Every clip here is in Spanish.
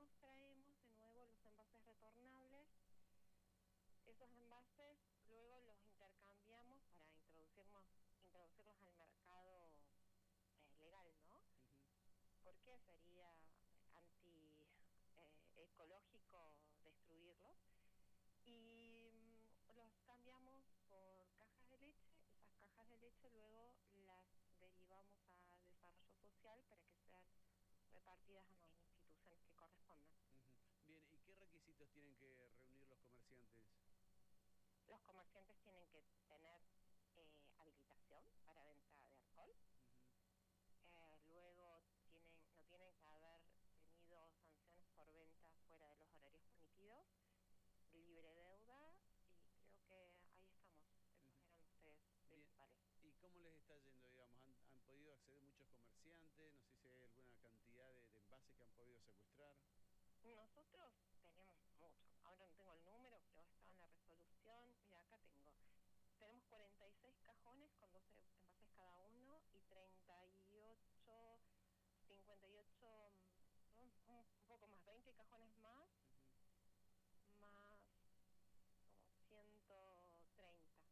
nos traemos de nuevo los envases retornables. Esos envases luego los intercambiamos para introducirlos al mercado legal, ¿no? Porque sería anti ecológico destruirlos. Y los cambiamos por cajas de leche. Esas cajas de leche luego las derivamos a desarrollo social para que sean repartidas a las instituciones que correspondan. Bien, ¿y qué requisitos tienen que reunir los comerciantes? Los comerciantes tienen que tener habilitación para venta de alcohol. Luego no tienen que haber tenido sanciones por venta fuera de los horarios permitidos, libre deuda, y creo que ahí estamos. Esos eran los tres principales. ¿Y cómo les está yendo, digamos? ¿Han podido acceder muchos comerciantes? No sé si hay alguna cantidad de envases que han podido secuestrar. Nosotros tenemos mucho. Ahora no tengo el número, pero estaba en la resolución. Mira, acá tenemos 46 cajones con 12 envases cada uno y 38, 58, un poco más, 20 cajones más, más como 130.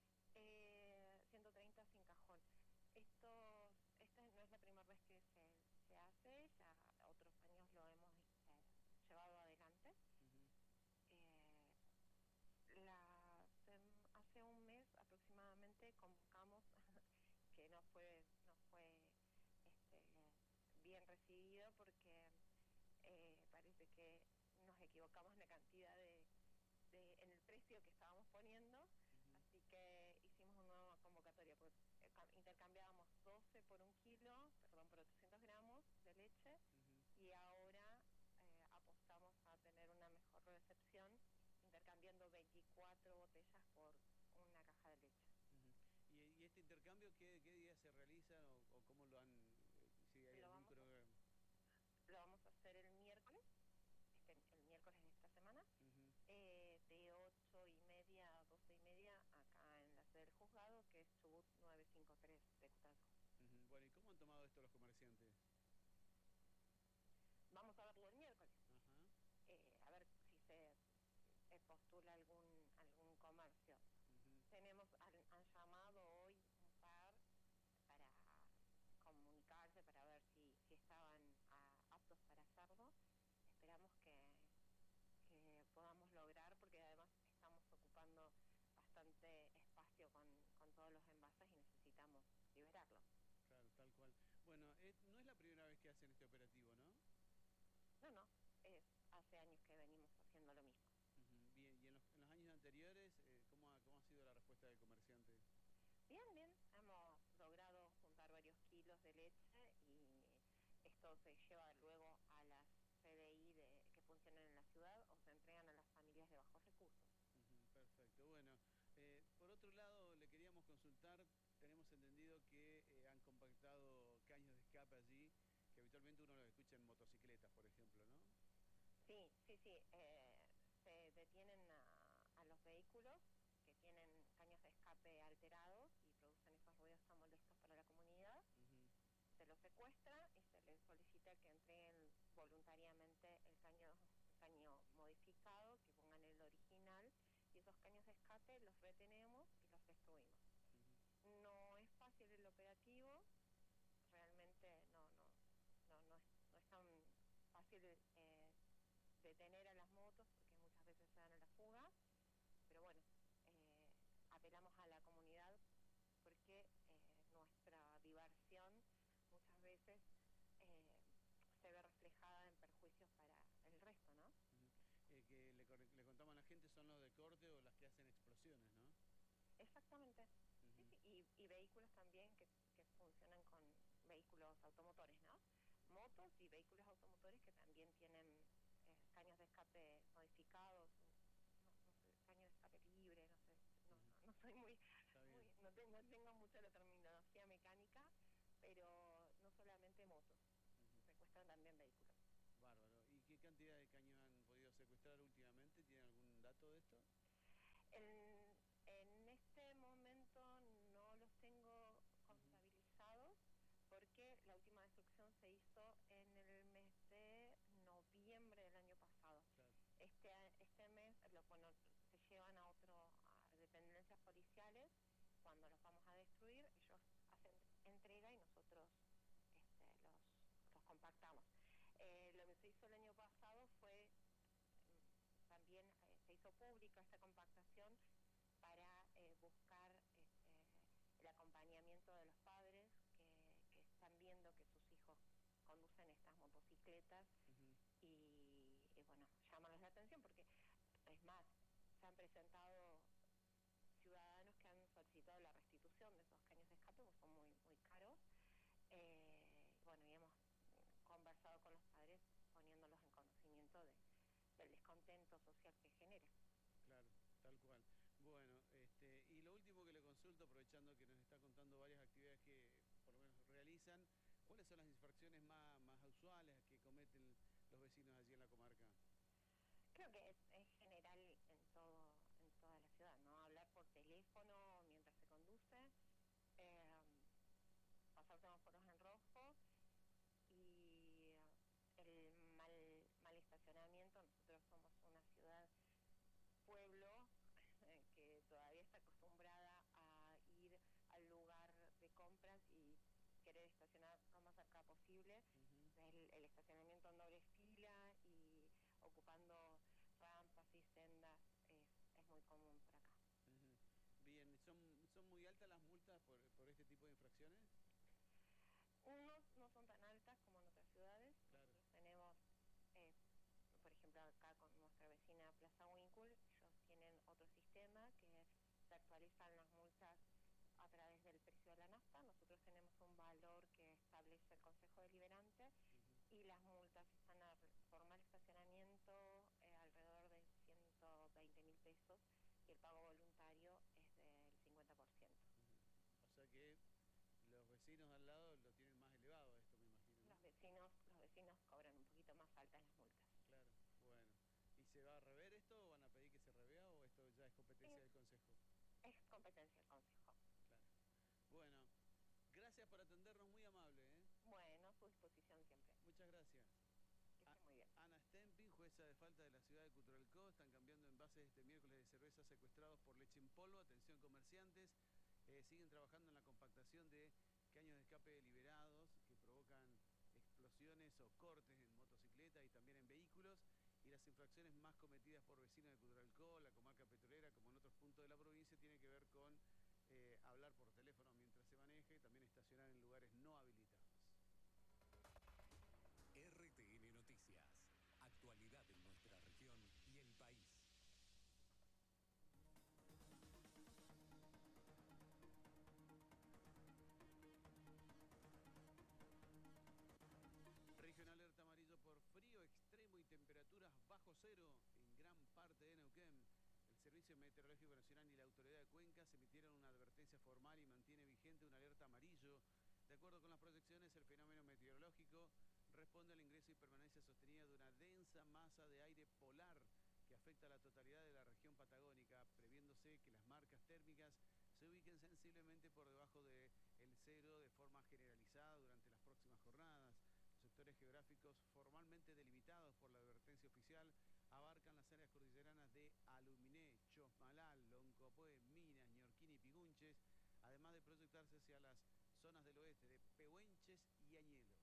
130 sin cajón. Esta no es la primera vez que se hace, ya otros años lo hemos llevado adelante. Hace un mes aproximadamente convocamos, que no fue bien recibido porque parece que nos equivocamos en la cantidad en el precio que estábamos poniendo, así que hicimos una nueva convocatoria, porque intercambiábamos 12 por 1 kilo, perdón, por 800 gramos de leche, y ahora apostamos a tener una mejor recepción, intercambiando 24 botellas por una caja de leche. ¿Y este intercambio qué día se realiza o cómo lo han... si hay algún programa? Lo vamos a hacer el miércoles de esta semana, de 8:30 a 12:30, acá en la sede del juzgado, que es Chubut 953 de Cutralcó. Bueno, ¿y cómo han tomado esto los comerciantes? Vamos a verlo el miércoles. A ver si se postula algún comercio. Han llamado hoy un par para comunicarse, para ver si estaban aptos para hacerlo. Esperamos que podamos lograr, porque además estamos ocupando bastante espacio con todos los envases y necesitamos liberarlo. Claro, tal cual. Bueno, no es la primera vez que hacen este operativo, ¿no? No, hace años que venimos haciendo lo mismo. Bien, ¿y en los años anteriores cómo ha sido la respuesta del comerciante? Bien, hemos logrado juntar varios kilos de leche y esto se lleva luego a las CDI que funcionan en la ciudad o se entregan a las familias de bajos recursos. Perfecto, bueno, por otro lado le queríamos consultar, tenemos entendido que han compactado caños de escape allí, que habitualmente uno los escucha en motocicletas, por ejemplo, ¿no? Sí, se detienen a los vehículos que tienen caños de escape alterados y producen esos ruidos tan molestos para la comunidad. Se los secuestra y se les solicita que entreguen voluntariamente el caño modificado, que pongan el original, y esos caños de escape los retenemos y los destruimos. No es fácil el operativo, realmente no es tan fácil detener a las motos, porque muchas veces se dan a la fuga, pero bueno, apelamos a la comunidad porque nuestra diversión muchas veces se ve reflejada en perjuicios para el resto, ¿no? Que le contamos a la gente son los de corte o las que hacen explosiones, ¿no? Exactamente. Sí, y vehículos también que funcionan con vehículos automotores, ¿no? Motos y vehículos automotores que también tienen caños de escape modificados, no sé, caño de escape libre, no sé, no soy no tengo mucho la terminología mecánica, pero no solamente motos, secuestran también vehículos. Bárbaro. ¿Y qué cantidad de caños han podido secuestrar últimamente? ¿Tienen algún dato de esto? En este momento no los tengo contabilizados, porque la última destrucción se hizo en el mes de noviembre del compactamos. Lo que se hizo el año pasado fue, también se hizo pública esta compactación para buscar el acompañamiento de los padres que están viendo que sus hijos conducen estas motocicletas. Y bueno, llamarles la atención porque, es más, se han presentado ciudadanos que han solicitado la restitución de esos caños de escape, porque son muy caros. Bueno, y hemos conversado con los padres poniéndolos en conocimiento del descontento social que genera. Claro, tal cual. Bueno, y lo último que le consulto, aprovechando que nos está contando varias actividades que por lo menos realizan, ¿cuáles son las infracciones más usuales que cometen los vecinos allí en la comarca? Creo que es general en toda la ciudad, ¿no? Hablar por teléfono mientras se conduce, pasar semáforos en rojo y el mal estacionamiento. Nosotros somos una ciudad pueblo que todavía está acostumbrada a ir al lugar de compras y querer estacionar lo más cerca posible. El estacionamiento en doble fila y ocupando rampas y sendas es muy común por acá. Bien, ¿son muy altas las multas por este tipo de infracciones? No son tan altas como en otras ciudades. Claro. Nosotros tenemos, por ejemplo, acá con nuestra vecina Plaza Winkle, ellos tienen otro sistema que se actualizan las multas a través del precio de la nafta. Nosotros tenemos un valor que establece el Consejo Deliberante y las multas están por mal estacionamiento alrededor de 120.000 pesos y el pago voluntario es del 50%. O sea que los vecinos al lado lo tienen más elevado esto, me imagino, ¿no? Los vecinos cobran un poquito más altas las multas. Claro, bueno. ¿Y se va a rever esto o van a pedir que se revea o esto ya es competencia del Consejo? Es competencia del Consejo. Claro. Bueno, gracias por atendernos, muy amable, ¿eh? Bueno, a su disposición siempre. Muchas gracias. Que esté muy bien. Ana Stempin, jueza de falta de la ciudad de Cutralcó, están cambiando envases este miércoles de cerveza secuestrados por leche en polvo. Atención comerciantes, siguen trabajando en la compactación de caños de escape liberados que provocan explosiones o cortes en motocicleta y también en vehículos. Y las infracciones más cometidas por vecinos de Cutralcó, la comarca petrolera, como en otros puntos de la provincia, tienen que ver con hablar por teléfono mientras se maneja y también estacionar en lugares no habilitados. RTN Noticias. Actualidad en nuestra región y el país. Región alerta amarillo por frío extremo y temperaturas bajo cero en gran parte de Neuquén. El Servicio Meteorológico Nacional y la Autoridad de Cuencas emitieron una advertencia formal y mantiene vigente una alerta amarillo. De acuerdo con las proyecciones, el fenómeno meteorológico responde al ingreso y permanencia sostenida de una densa masa de aire polar que afecta a la totalidad de la región patagónica, previéndose que las marcas térmicas se ubiquen sensiblemente por debajo del cero de forma generalizada durante las próximas jornadas. Los sectores geográficos formalmente delimitados por la advertencia oficial abarcan las áreas cordilleranas de Aluminé, Chosmalal, Loncopué, Minas, Ñorquín y Pigunches, además de proyectarse hacia las zonas del oeste de Pehuenches y Añelo.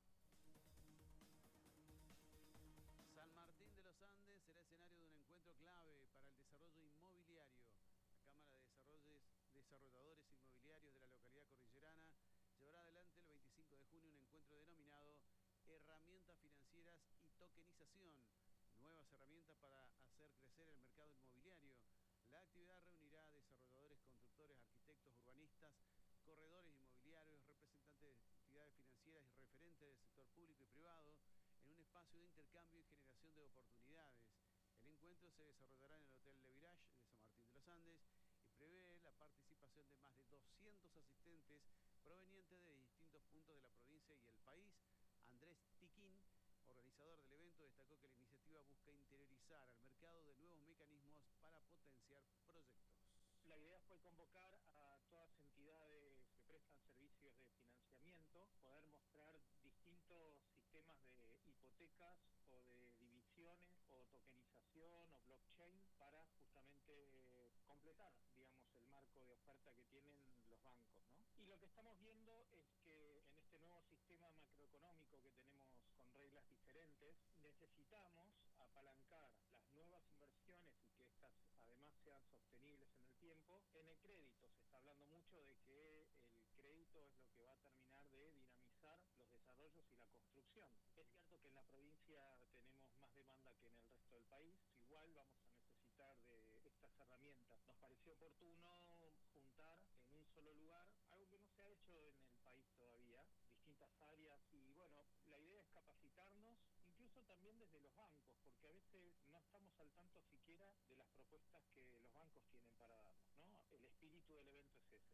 San Martín de los Andes será escenario de un encuentro clave para el desarrollo inmobiliario. La Cámara de Desarrolladores Inmobiliarios de la localidad cordillerana llevará adelante el 25 de junio un encuentro denominado Herramientas Financieras y Tokenización, nuevas herramientas para hacer crecer el mercado inmobiliario. La actividad reunirá a desarrolladores, constructores, arquitectos, urbanistas, corredores inmobiliarios, representantes de entidades financieras y referentes del sector público y privado en un espacio de intercambio y generación de oportunidades. El encuentro se desarrollará en el Hotel Le Village de San Martín de los Andes y prevé la participación de más de 200 asistentes provenientes de distintos puntos de la provincia y el país. Andrés Tiquín, organizador del evento, destacó que la iniciativa busca interiorizar al mercado de nuevos mecanismos para potenciar proyectos. La idea fue convocar a todas entidades que prestan servicios de financiamiento, poder mostrar distintos sistemas de hipotecas o de divisiones o tokenización o blockchain para justamente completar, digamos, el marco de oferta que tienen los bancos, ¿no? Y lo que estamos viendo es que en este nuevo sistema macroeconómico que tenemos con escuelas diferentes, necesitamos apalancar las nuevas inversiones y que estas además sean sostenibles en el tiempo. En el crédito se está hablando mucho de que el crédito es lo que va a terminar de dinamizar los desarrollos y la construcción. Es cierto que en la provincia tenemos más demanda que en el resto del país, igual vamos a necesitar de estas herramientas. Nos pareció oportuno juntar en un solo lugar algo que no se ha hecho en el país todavía, distintas áreas, y bueno, la idea es capacitarnos, incluso también desde los bancos, porque a veces no estamos al tanto siquiera de las propuestas que los bancos tienen para darnos, ¿no? El espíritu del evento es ese.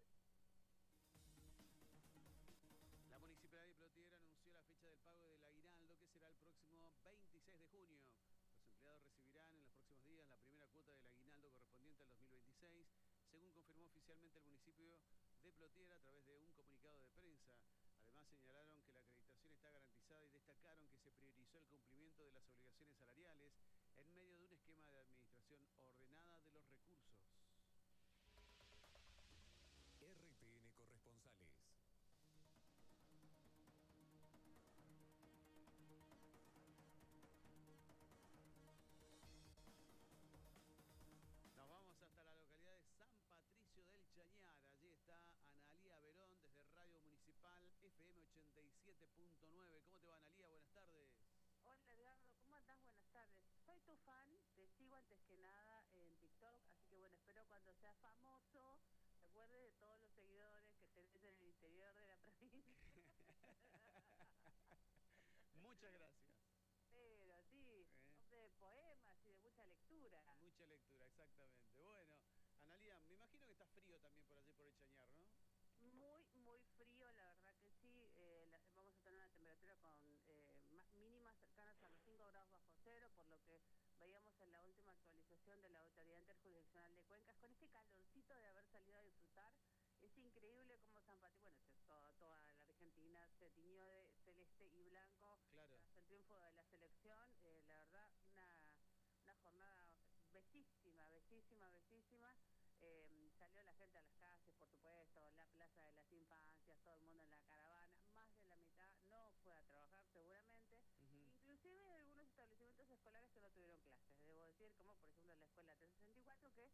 La Municipalidad de Plotier anunció la fecha del pago del aguinaldo, que será el próximo 26 de junio. Los empleados recibirán en los próximos días la primera cuota del aguinaldo correspondiente al 2026, según confirmó oficialmente el municipio de Plotier a través de un comunicado de prensa. Además señalaron que la acreditación está garantizada y destacaron que se priorizó el cumplimiento de las obligaciones salariales en medio de un esquema de administración ordenada de los recursos. RTN Corresponsales. Nos vamos hasta la localidad de San Patricio del Chañar. Allí está Analía Verón desde Radio Municipal FM 87.9. ¿Cómo te va, Analía? Buenas tardes. Hola Edgardo, ¿cómo andás? Buenas tardes. Soy tu fan, te sigo antes que nada en TikTok, así que bueno, espero cuando seas famoso, te acuerdes de todos los seguidores que tenés en el interior de la provincia. Muchas gracias. Pero sí, hombre de poemas y de mucha lectura. Mucha lectura, exactamente. Bueno, Analía, me imagino que está frío también por allí por el Chañar, ¿no? Muy frío, la verdad que sí. Vamos a tener una temperatura con mínimas cercanas a los 5 grados bajo cero, por lo que veíamos en la última actualización de la Autoridad Interjurisdiccional de Cuencas, con este calorcito de haber salido a disfrutar. Es increíble cómo San Patricio, bueno, toda la Argentina se tiñó de celeste y blanco Claro. tras el triunfo de la selección. La verdad, una jornada bellísima. Salió la gente a las calles, por supuesto, la Plaza de las Infancias, todo el mundo en la caravana, más de la mitad no fue a trabajar seguramente, inclusive algunos establecimientos escolares que no tuvieron clases, debo decir, como por ejemplo la Escuela 364, que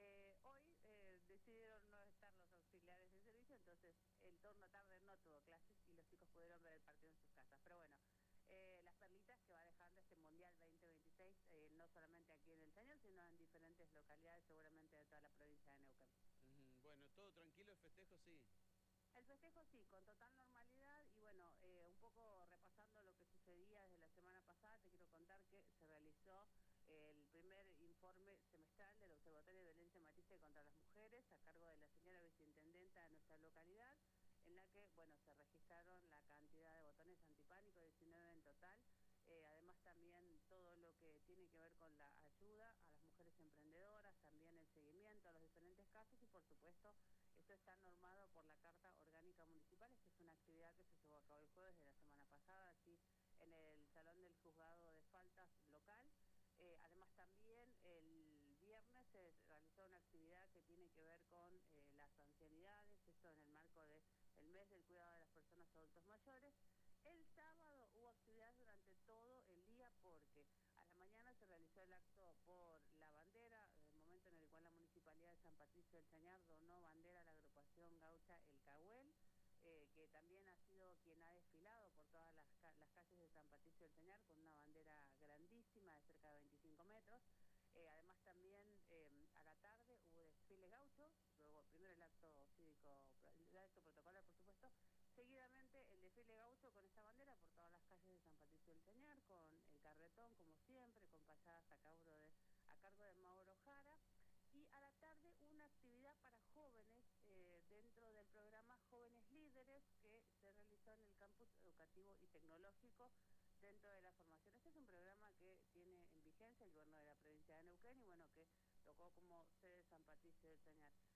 hoy decidieron no estar los auxiliares de servicio, entonces el turno tarde no tuvo clases y los chicos pudieron ver el partido en sus casas, pero bueno. Las perlitas que va dejando este Mundial 2026, no solamente aquí en el Chañar, sino en diferentes localidades, seguramente de toda la provincia de Neuquén. Bueno, todo tranquilo, el festejo sí. El festejo sí, con total normalidad y bueno, un poco repasando lo que sucedía desde la semana pasada, te quiero contar que se realizó el primer informe semestral del Observatorio de Violencia Machista contra las Mujeres a cargo de la señora viceintendenta de nuestra localidad, en la que, bueno, se registraron la cantidad de botones antipánico, 19 en total, además también todo lo que tiene que ver con la ayuda a las mujeres emprendedoras, también el seguimiento a los diferentes casos y por supuesto esto está normado por la Carta Orgánica Municipal. Esta es una actividad que se llevó a cabo el jueves de la semana pasada, aquí en el Salón del Juzgado de Faltas local. Además también el viernes se realizó una actividad que tiene que ver con las ancianidades, esto en el marco del mes del cuidado de las personas adultos mayores. El sábado hubo actividades durante todo el día porque a la mañana se realizó el acto por la bandera, el momento en el cual la Municipalidad de San Patricio del Chañar donó bandera a la agrupación gaucha El Cahuel, que también ha sido quien ha desfilado por todas las calles de San Patricio del Chañar con una bandera grandísima de cerca de 25 metros. Además también a la tarde hubo desfile gaucho, luego primero el acto cívico, el acto protocolar por supuesto, seguidamente el desfile gaucho con esta bandera por todas las calles de San Patricio del Chañar, con el carretón como siempre, con payadas a cargo de Mauro Jara. Y a la tarde una actividad para jóvenes dentro del programa Jóvenes Líderes que se realizó en el campus educativo y tecnológico dentro de la formación. Este es un programa que tiene en vigencia el gobierno de la provincia de Neuquén y bueno, que tocó como sede San Patricio del Chañar.